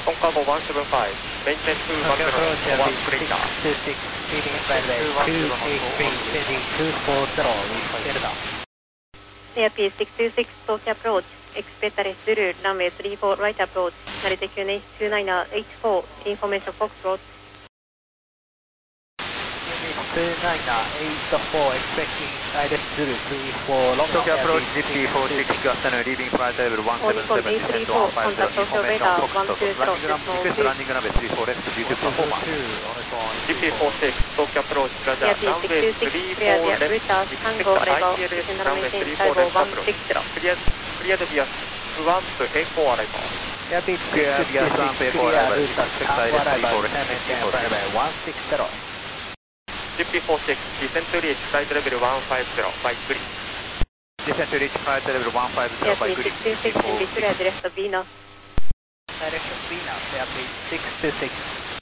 Concavo 175, maintain 210, one clear. 626, leading runway 283, changing 240, Delta. ARP 626, Tokyo approach, expect a through runway 34 right approach, Narita QNH 2984, information Foxtrot. 2984, expecting direct through 34 long. Tokyo approach GP46, good afternoon, leaving flight level 177, descend 150, contact Tokyo radar 120, request landing runway 34 left due to performance. GP46, Tokyo approach, radar, ARP runway 626, clear 34 via left, Ruta, Tango, arrival, descend runway 10, Taigo 160. Cleared via swamp A4 arrival. ARP 626, clear Ruta, Tango, arrival, descend runway 160. GP46, descend to reach flight level 150 by green. Descend to reach flight level 150 ARP by green. 626, declare direct Venus. Direction Venus, ARP 626.